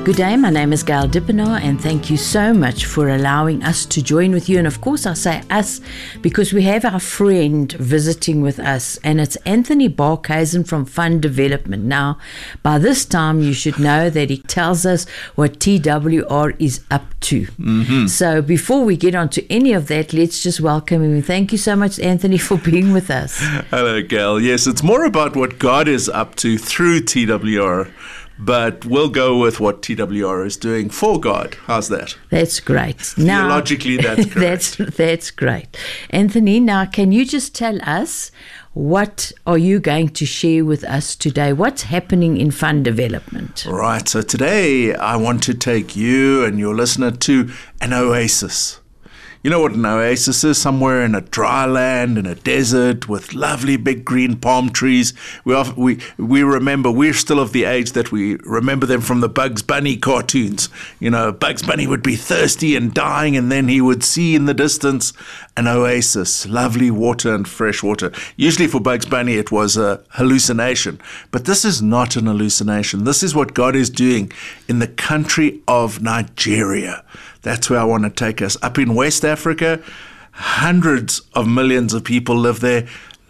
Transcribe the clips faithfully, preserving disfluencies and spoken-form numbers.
Good day, my name is Gail Dippenaar, and thank you so much for allowing us to join with you. And of course I say us because we have our friend visiting with us, and it's Anthony Barkhuizen from Fund Development. Now, by this time you should know that he tells us what T W R is up to. Mm-hmm. So before we get on to any of that, let's just welcome him. Thank you so much, Anthony, for being with us. Hello, Gail. Yes, it's more about what God is up to through T W R. But we'll go with what T W R is doing for God. How's that? That's great. Now, Theologically, that's correct. that's, that's great. Anthony, now can you just tell us, what are you going to share with us today? What's happening in Fund Development? Right. So today I want to take you and your listener to an oasis. You know what an oasis is? Somewhere in a dry land, in a desert, with lovely big green palm trees. We often, we we remember, we're still of the age that we remember them from the Bugs Bunny cartoons. You know, Bugs Bunny would be thirsty and dying, and then he would see in the distance an oasis, lovely water and fresh water. Usually for Bugs Bunny it was a hallucination, but this is not an hallucination. This is what God is doing in the country of Nigeria. That's where I want to take us. Up in West Africa, hundreds of millions of people live there,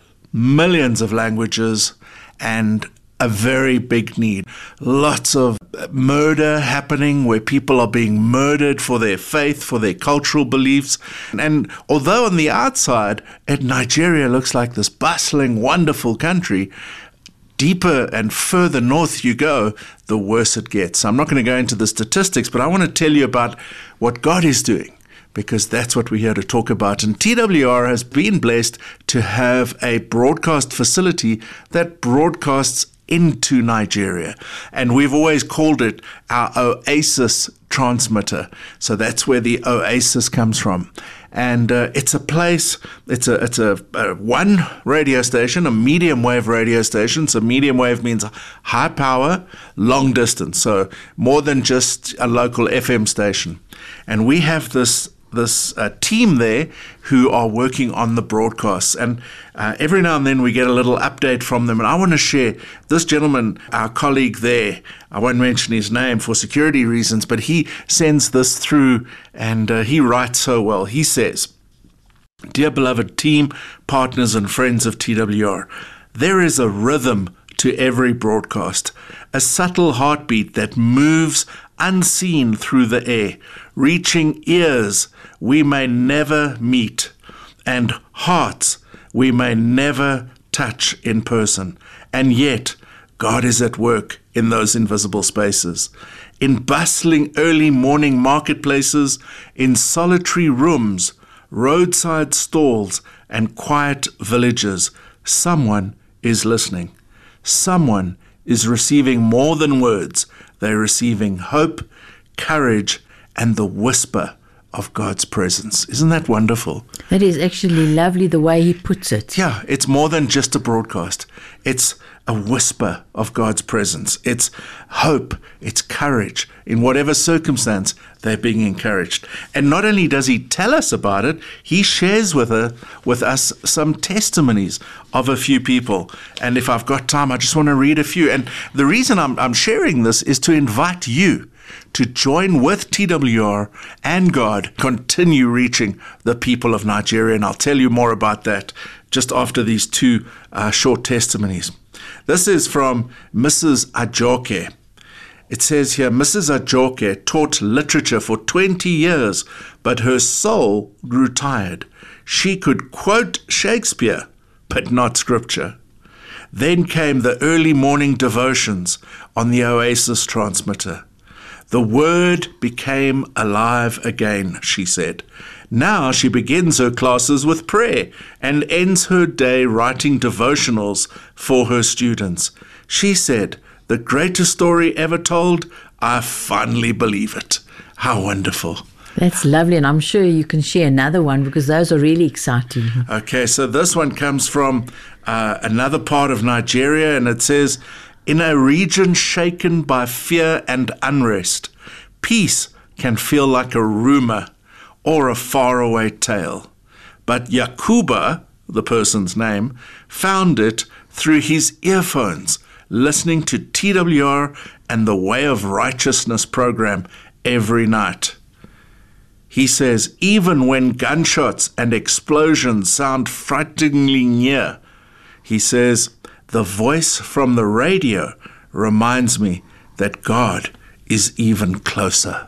millions of languages, and a very big need. Lots of murder happening where people are being murdered for their faith, for their cultural beliefs. And although on the outside, Nigeria looks like this bustling, wonderful country, deeper and further north you go, the worse it gets. I'm not going to go into the statistics, but I want to tell you about what God is doing, because that's what we're here to talk about. And T W R has been blessed to have a broadcast facility that broadcasts into Nigeria. And we've always called it our Oasis transmitter. So that's where the Oasis comes from. And uh, it's a place, it's a it's a, a one radio station, a medium wave radio station. So medium wave means high power, long distance. So more than just a local F M station. And we have this this uh, team there who are working on the broadcasts, and uh, every now and then we get a little update from them, and I want to share this gentleman, our colleague there. I won't mention his name for security reasons, but he sends this through, and uh, he writes so well. He says, "Dear beloved team, partners and friends of T W R, there is a rhythm to every broadcast, a subtle heartbeat that moves unseen through the air, reaching ears we may never meet, and hearts we may never touch in person. And yet, God is at work in those invisible spaces, in bustling early morning marketplaces, in solitary rooms, roadside stalls, and quiet villages. Someone is listening. Someone is receiving more than words. They're receiving hope, courage, and the whisper of God's presence." Isn't that wonderful? That is actually lovely the way he puts it. Yeah, it's more than just a broadcast. It's a whisper of God's presence. It's hope, it's courage. In whatever circumstance, they're being encouraged. And not only does he tell us about it, he shares with, her, with us some testimonies of a few people. And if I've got time, I just want to read a few. And the reason I'm, I'm sharing this is to invite you to join with T W R and God, continue reaching the people of Nigeria. And I'll tell you more about that just after these two uh, short testimonies. This is from Missus Ajoke. It says here, Missus Ajoke taught literature for twenty years, but her soul grew tired. She could quote Shakespeare, but not scripture. Then came the early morning devotions on the Oasis transmitter. The word became alive again, she said. Now she begins her classes with prayer and ends her day writing devotionals for her students. She said, "The greatest story ever told, I finally believe it." How wonderful. That's lovely, and I'm sure you can share another one because those are really exciting. Okay, so this one comes from uh, another part of Nigeria, and it says, "In a region shaken by fear and unrest, peace can feel like a rumor or a faraway tale. But Yakuba, the person's name, found it through his earphones, listening to T W R and the Way of Righteousness program every night. He says, even when gunshots and explosions sound frighteningly near, he says, the voice from the radio reminds me that God is even closer.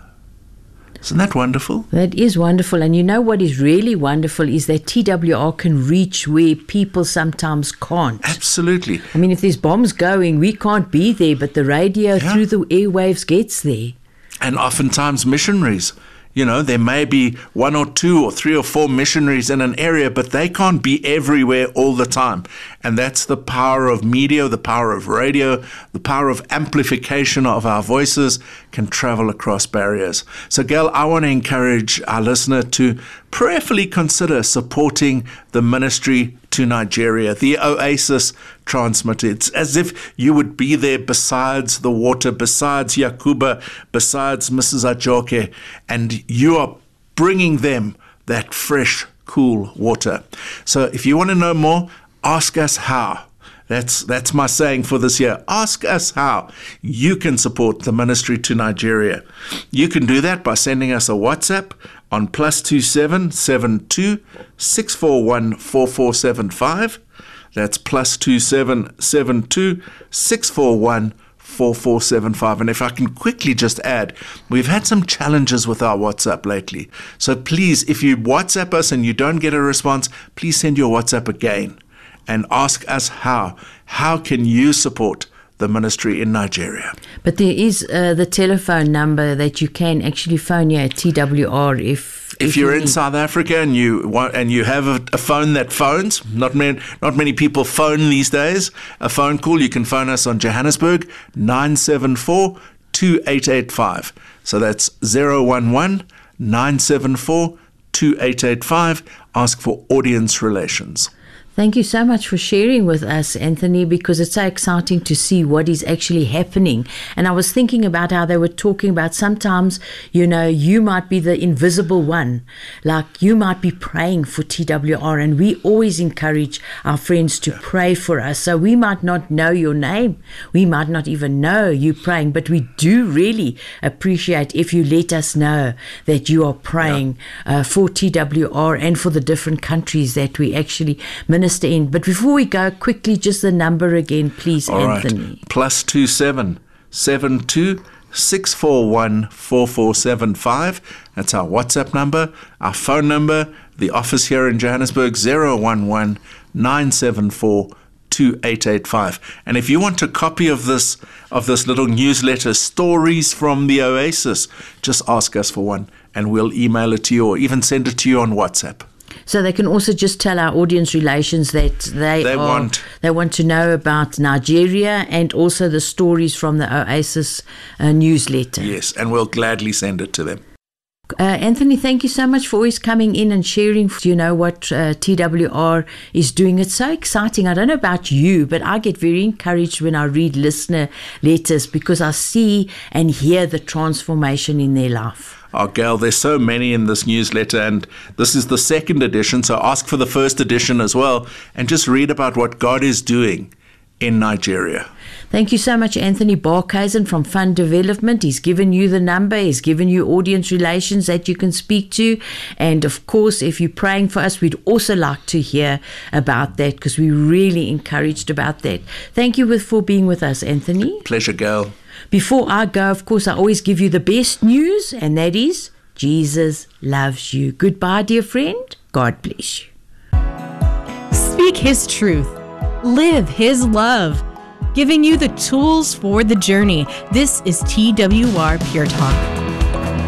Isn't that wonderful? That is wonderful. And you know what is really wonderful is that T W R can reach where people sometimes can't. Absolutely. I mean, if there's bombs going, we can't be there, but the radio yeah. through the airwaves gets there. And oftentimes missionaries. You know, there may be one or two or three or four missionaries in an area, but they can't be everywhere all the time. And that's the power of media, the power of radio, the power of amplification of our voices can travel across barriers. So, Gail, I want to encourage our listener to prayerfully consider supporting the ministry to Nigeria, the Oasis transmitter. It's as if you would be there besides the water, besides Yakuba, besides Missus Ajoke, and you are bringing them that fresh, cool water. So if you want to know more, ask us how. That's that's my saying for this year. Ask us how you can support the ministry to Nigeria. You can do that by sending us a WhatsApp on plus two seven seven two six four one four four seven five. That's plus two seven seven two six four one four four seven five. And if I can quickly just add, we've had some challenges with our WhatsApp lately. So please, if you WhatsApp us and you don't get a response, please send your WhatsApp again and ask us how. How can you support the ministry in Nigeria? But there is uh, the telephone number that you can actually phone here at T W R if if, if you're you in South Africa and you want and you have a, a phone that phones. Not many not many people phone these days. A phone call, you can phone us on Johannesburg nine seven four two eight eight five. So that's zero one one nine seven four two eight eight five. Ask for audience relations. Thank you so much for sharing with us, Anthony, because it's so exciting to see what is actually happening. And I was thinking about how they were talking about sometimes, you know, you might be the invisible one. Like you might be praying for T W R, and we always encourage our friends to pray for us. So we might not know your name. We might not even know you praying, but we do really appreciate if you let us know that you are praying yeah. uh, for T W R and for the different countries that we actually minister in. But before we go, quickly, just the number again, please, All Anthony. Right. Plus two seven seven two six four one four four seven five. That's our WhatsApp number. Our phone number, the office here in Johannesburg, zero one one nine seven four two eight eight five. And if you want a copy of this of this little newsletter, Stories from the Oasis, just ask us for one, and we'll email it to you or even send it to you on WhatsApp. So they can also just tell our audience relations that they they are, want they want to know about Nigeria and also the stories from the Oasis uh, newsletter. Yes, and we'll gladly send it to them. Uh, Anthony, thank you so much for always coming in and sharing. You know what uh, T W R is doing. It's so exciting. I don't know about you, but I get very encouraged when I read listener letters because I see and hear the transformation in their life. Oh, Gail, there's so many in this newsletter, and this is the second edition, so ask for the first edition as well, and just read about what God is doing in Nigeria. Thank you so much, Anthony Barkhuizen from Fund Development. He's given you the number. He's given you audience relations that you can speak to. And, of course, if you're praying for us, we'd also like to hear about that because we're really encouraged about that. Thank you for being with us, Anthony. Pleasure, Gail. Before I go, of course, I always give you the best news, and that is Jesus loves you. Goodbye, dear friend. God bless you. Speak His truth. Live His love. Giving you the tools for the journey. This is T W R Pure Talk.